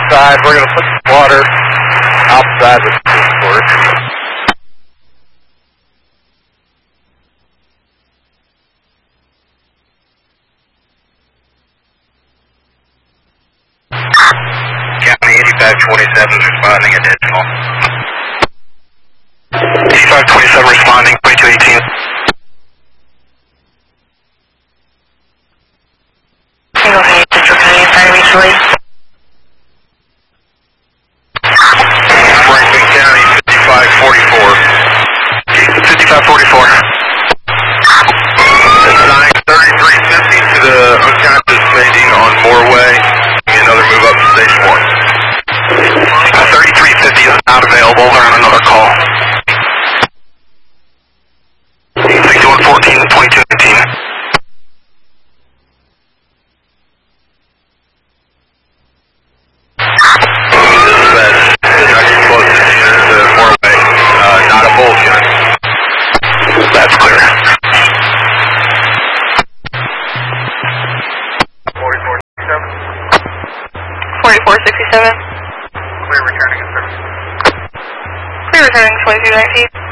outside. We're going to put some water outside the switchboard. County 8527 is responding additional. 8527 responding, 2218. Single Hay, Central County, trying to reach the lead. Franklin County 5544. 5544. Assign 3350 to the unconscious Nadine on Moorway. Another move up to station 1. 3350 is not available. They're on another call. 6114, 2218. That's clear. 4467. Clear returning in service. Clear returning 2219.